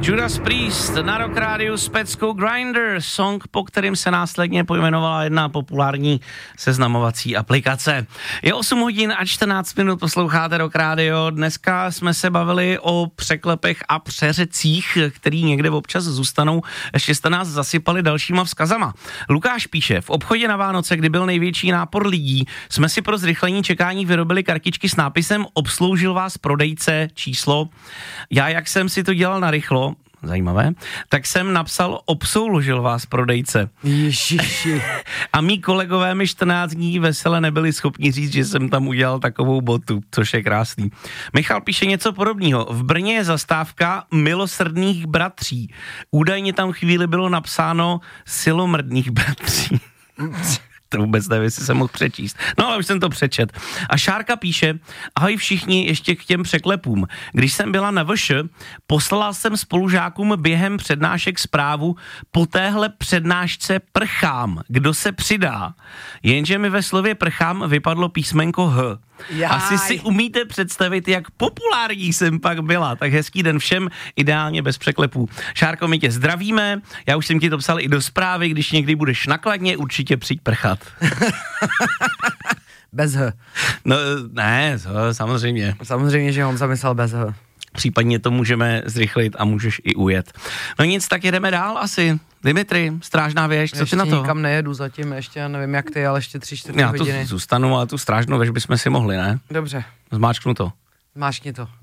Judas Priest na Rock Rádiu s peckou Grindr, song, po kterým se následně pojmenovala jedna populární seznamovací aplikace. Je 8 hodin a 14 minut, posloucháte Rock Rádio. Dneska jsme se bavili o překlepech a přeřecích, který někde občas zůstanou. Ještě jste nás zasypali dalšíma vzkazama. Lukáš píše, v obchodě na Vánoce, kdy byl největší nápor lidí, jsme si pro zrychlení čekání vyrobili kartičky s nápisem obsloužil vás prodejce, číslo. Já, jak jsem si to dělal narychlo, zajímavé, tak jsem napsal obsloužil vás prodejce. Ježiši. A mý kolegové mi 14 dní vesele nebyli schopni říct, že jsem tam udělal takovou botu, což je krásný. Michal píše něco podobného. V Brně je zastávka milosrdných bratří. Údajně tam chvíli bylo napsáno silomrdných bratří. To vůbec nevím, jestli jsem mohl přečíst. No ale už jsem to přečet. A Šárka píše, ahoj všichni, ještě k těm překlepům. Když jsem byla na VŠ, poslala jsem spolužákům během přednášek zprávu, po téhle přednášce prchám, kdo se přidá. Jenže mi ve slově prchám vypadlo písmenko H. Asi si umíte představit, jak populární jsem pak byla. Tak hezký den všem, ideálně bez překlepů. Šárko, my tě zdravíme, já už jsem ti to psal i do zprávy, když někdy budeš nakladně, určitě přijď prchat. Bez H. No ne, samozřejmě. Samozřejmě, že on zamyslel bez H. Případně to můžeme zrychlit a můžeš i ujet. No nic, tak jedeme dál asi. Dimitri, Strážná věž, co ty na to? Ještě nikam nejedu zatím, ještě nevím jak ty, ale ještě 3-4 hodiny. Já tu zůstanu, ale tu Strážnou věž bychom si mohli, ne? Dobře. Zmáčknu to. Zmáčkni to.